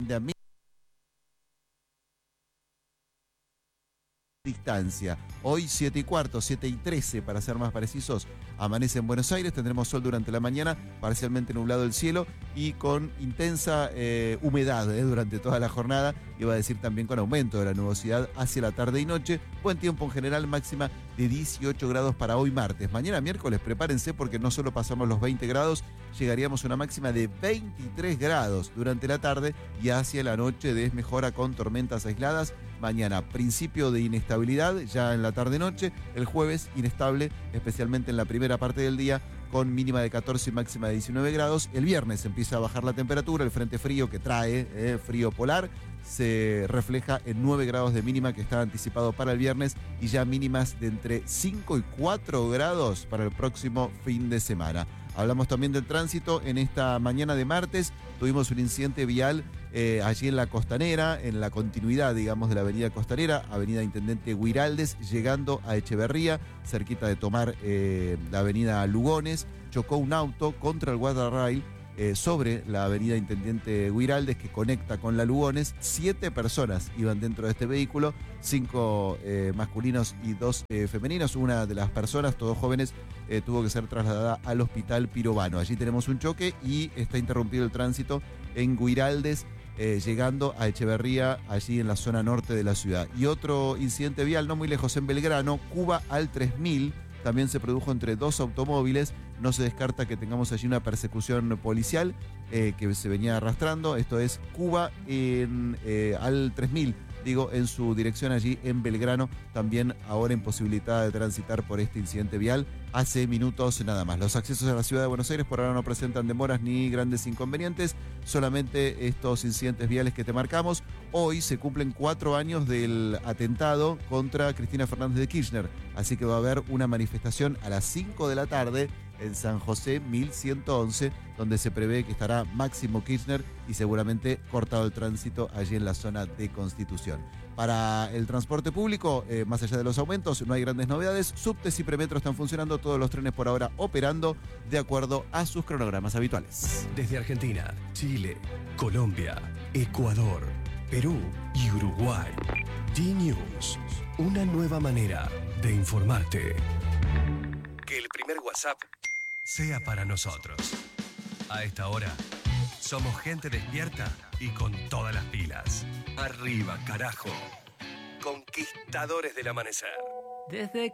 de distancia. Hoy 7:15, 7:13 para ser más precisos, amanece en Buenos Aires, tendremos sol durante la mañana, parcialmente nublado el cielo y con intensa humedad durante toda la jornada, iba a decir también con aumento de la nubosidad hacia la tarde y noche. Buen tiempo en general, máxima de 18 grados para hoy martes. Mañana miércoles prepárense porque no solo pasamos los 20 grados, llegaríamos a una máxima de 23 grados durante la tarde y hacia la noche desmejora con tormentas aisladas. Mañana, principio de inestabilidad ya en la tarde-noche. El jueves, inestable, especialmente en la primera parte del día, con mínima de 14 y máxima de 19 grados. El viernes empieza a bajar la temperatura. El frente frío que trae, frío polar, se refleja en 9 grados de mínima que está anticipado para el viernes y ya mínimas de entre 5 y 4 grados para el próximo fin de semana. Hablamos también del tránsito. En esta mañana de martes tuvimos un incidente vial allí en la Costanera, en la continuidad, digamos, de la avenida Costanera, avenida Intendente Guiraldes, llegando a Echeverría, cerquita de tomar la avenida Lugones. Chocó un auto contra el guardarrail sobre la avenida Intendente Guiraldes que conecta con la Lugones. 7 personas iban dentro de este vehículo, 5 masculinos y 2 femeninos. Una de las personas, todos jóvenes, tuvo que ser trasladada al hospital Pirovano. Allí tenemos un choque y está interrumpido el tránsito en Guiraldes, llegando a Echeverría, allí en la zona norte de la ciudad. Y otro incidente vial no muy lejos en Belgrano, Cuba al 3000, también se produjo entre 2 automóviles. No se descarta que tengamos allí una persecución policial que se venía arrastrando. Esto es Cuba al 3000, digo, en su dirección allí en Belgrano, también ahora imposibilitada de transitar por este incidente vial. Hace minutos nada más. Los accesos a la ciudad de Buenos Aires por ahora no presentan demoras ni grandes inconvenientes, solamente estos incidentes viales que te marcamos. Hoy se cumplen 4 años del atentado contra Cristina Fernández de Kirchner, así que va a haber una manifestación a las 5 de la tarde en San José 1111, donde se prevé que estará Máximo Kirchner y seguramente cortado el tránsito allí en la zona de Constitución. Para el transporte público, más allá de los aumentos, no hay grandes novedades. Subtes y premetro están funcionando, todos los trenes por ahora operando de acuerdo a sus cronogramas habituales. Desde Argentina, Chile, Colombia, Ecuador, Perú y Uruguay. D-News, una nueva manera de informarte. Que el primer WhatsApp sea para nosotros. A esta hora, somos gente despierta y con todas las pilas. Arriba, carajo. Conquistadores del amanecer. Desde